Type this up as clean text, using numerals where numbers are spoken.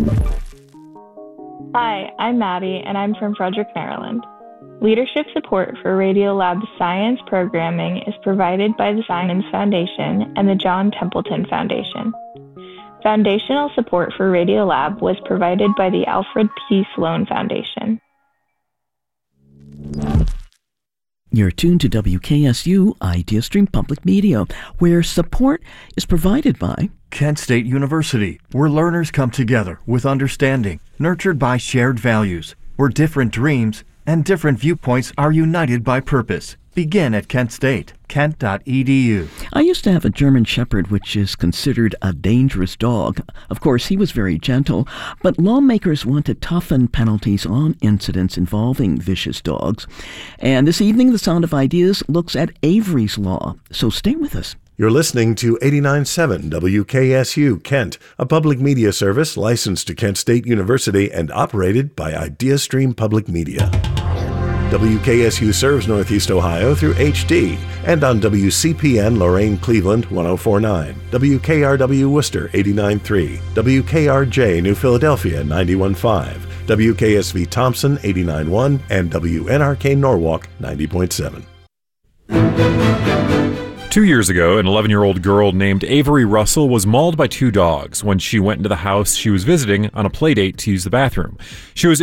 Hi, I'm Maddie, and I'm from Frederick, Maryland. Leadership support for Radiolab's science programming is provided by the Simons Foundation and the John Templeton Foundation. Foundational support for Radiolab was provided by the Alfred P. Sloan Foundation. You're tuned to WKSU IdeaStream Public Media, where support is provided by Kent State University, where learners come together with understanding, nurtured by shared values, where different dreams and different viewpoints are united by purpose. Begin at Kent State, kent.edu. I used to have a German Shepherd, which is considered a dangerous dog. Of course, he was very gentle, but lawmakers want to toughen penalties on incidents involving vicious dogs. And this evening, The Sound of Ideas looks at Avery's Law. So stay with us. You're listening to 89.7 WKSU Kent, a public media service licensed to Kent State University and operated by IdeaStream Public Media. WKSU serves Northeast Ohio through HD and on WCPN Lorain Cleveland 104.9, WKRW Worcester 89.3, WKRJ New Philadelphia 91.5, WKSV Thompson 89.1, and WNRK Norwalk 90.7. 2 years ago, an 11-year-old girl named Avery Russell was mauled by two dogs when she went into the house she was visiting on a play date to use the bathroom. She was